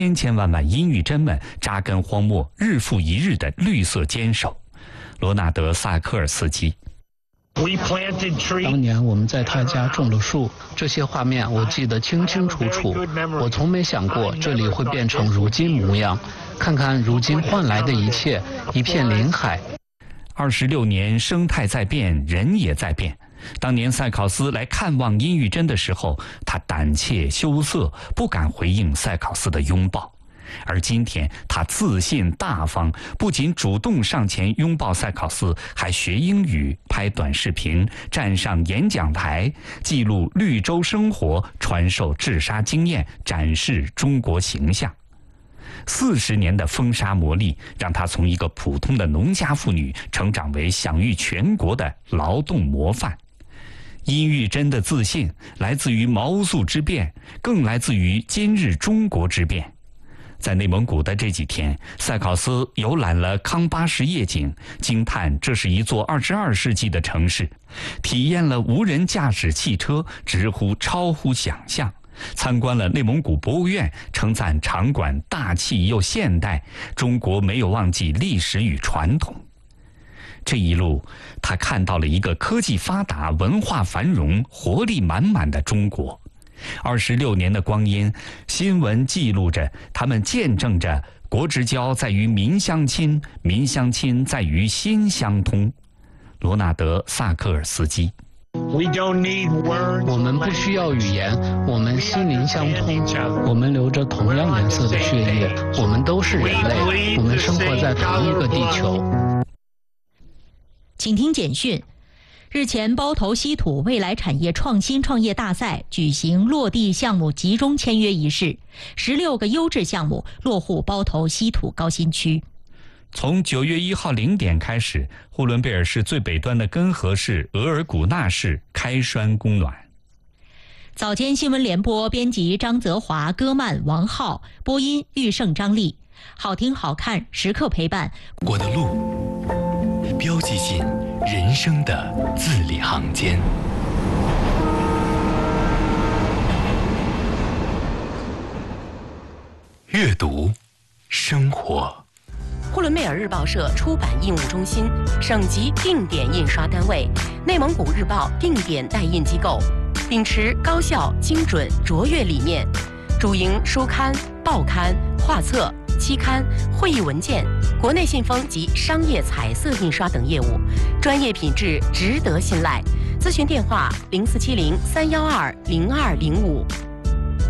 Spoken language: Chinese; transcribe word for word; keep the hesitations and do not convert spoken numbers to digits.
千千万万阴郁针们扎根荒漠，日复一日的绿色坚守。罗纳德·萨科尔斯基。 当年我们在他家种了树，这些画面我记得清清楚楚。我从没想过这里会变成如今模样。看看如今换来的一切，一片林海。 二十六年，生态在变，人也在变。当年塞考斯来看望殷玉珍的时候，他胆怯羞涩，不敢回应塞考斯的拥抱。而今天他自信大方，不仅主动上前拥抱塞考斯，还学英语、拍短视频、站上演讲台，记录绿洲生活，传授治沙经验，展示中国形象。四十年的风沙磨砺，让她从一个普通的农家妇女成长为享誉全国的劳动模范。殷玉珍的自信来自于毛素之变，更来自于今日中国之变。在内蒙古的这几天，塞考斯游览了康巴什夜景，惊叹这是一座二十二世纪的城市；体验了无人驾驶汽车，直呼超乎想象；参观了内蒙古博物院，称赞场馆大气又现代，中国没有忘记历史与传统。这一路，他看到了一个科技发达、文化繁荣、活力满满的中国。二十六年的光阴，新闻记录着，他们见证着国之交在于民相亲，民相亲在于心相通。罗纳德·萨科尔斯基。 我们不需要语言，我们心灵相通，我们流着同样颜色的血液，我们都是人类，我们生活在同一个地球。 请听简讯。日前，包头稀土未来产业创新创业大赛举行落地项目集中签约仪式，十六个优质项目落户包头稀土高新区。 从九月一号零点开始，呼伦贝尔市最北端的根河市、额尔古纳市开栓供暖。 早间新闻联播编辑张泽华、戈曼、王浩，播音玉胜、张丽。好听好看，时刻陪伴。 我的路，标记进人生的字里行间。阅读，生活。 呼伦贝尔日报社出版印务中心，省级定点印刷单位，内蒙古日报定点代印机构，秉持高效、精准、卓越理念，主营书刊、报刊、画册、期刊、会议文件、国内信封及商业彩色印刷等业务，专业品质值得信赖。咨询电话：零四七零三幺二零二零五。